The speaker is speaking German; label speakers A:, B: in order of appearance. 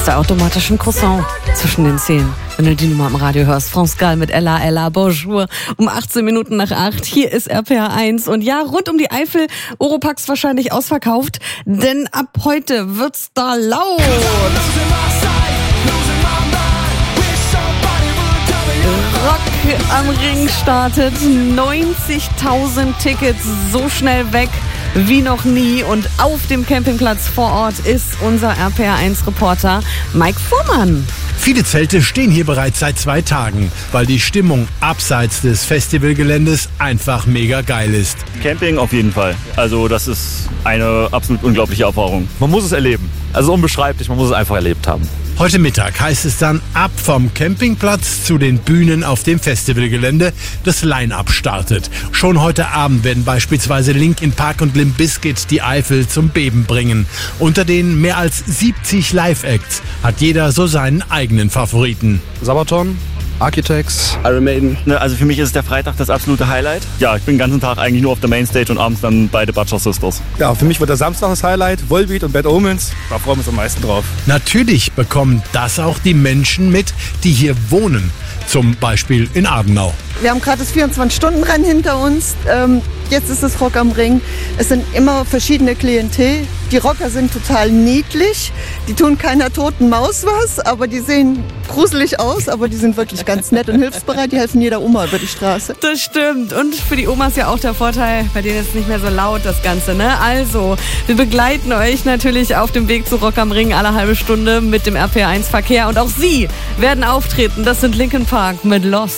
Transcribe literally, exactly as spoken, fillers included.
A: der automatischen Croissant zwischen den Zähnen. Wenn du die Nummer am Radio hörst, France Gall mit Ella, Ella, bonjour, um achtzehn Minuten nach acht. Hier ist R P R eins und ja, rund um die Eifel, Oropax wahrscheinlich ausverkauft, denn ab heute wird's da laut. Rock am Ring startet, neunzigtausend Tickets so schnell weg wie noch nie und auf dem Campingplatz vor Ort ist unser R P R eins Reporter Mike Fuhrmann.
B: Viele Zelte stehen hier bereits seit zwei Tagen, weil die Stimmung abseits des Festivalgeländes einfach mega geil ist.
C: Camping auf jeden Fall. Also das ist eine absolut unglaubliche Erfahrung.
D: Man muss es erleben. Also unbeschreiblich, man muss es einfach erlebt haben.
B: Heute Mittag heißt es dann ab vom Campingplatz zu den Bühnen auf dem Festivalgelände. Das Line-Up startet. Schon heute Abend werden beispielsweise Linkin Park und Limp Bizkit die Eifel zum Beben bringen. Unter den mehr als siebzig Live-Acts hat jeder so seinen eigenen Favoriten.
D: Sabaton, Architects,
C: Iron Maiden. Also für mich ist der Freitag das absolute Highlight. Ja, ich bin den ganzen Tag eigentlich nur auf der Mainstage und abends dann bei The Butcher Sisters.
E: Ja, für mich wird der Samstag das Highlight, Volbeat und Bad Omens. Da freuen wir uns am meisten drauf.
B: Natürlich bekommen das auch die Menschen mit, die hier wohnen. Zum Beispiel in Adenau.
F: Wir haben gerade das vierundzwanzig-Stunden-Rennen hinter uns. Ähm, jetzt ist es Rock am Ring. Es sind immer verschiedene Klientel. Die Rocker sind total niedlich. Die tun keiner toten Maus was, aber die sehen gruselig aus. Aber die sind wirklich ganz nett und hilfsbereit. Die helfen jeder Oma über die Straße.
A: Das stimmt. Und für die Omas ja auch der Vorteil, bei denen ist es nicht mehr so laut, das Ganze, ne? Also, wir begleiten euch natürlich auf dem Weg zu Rock am Ring alle halbe Stunde mit dem R P R eins Verkehr. Und auch Sie werden auftreten. Das sind Linkin Park mit Lost.